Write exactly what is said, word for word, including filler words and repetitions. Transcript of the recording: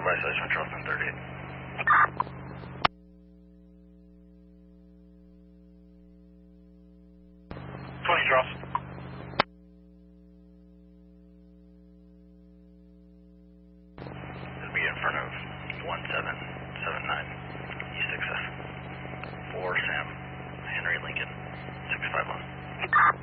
Isolation Charleston thirty-eight. twenty Charles. It'll be in front of one seven.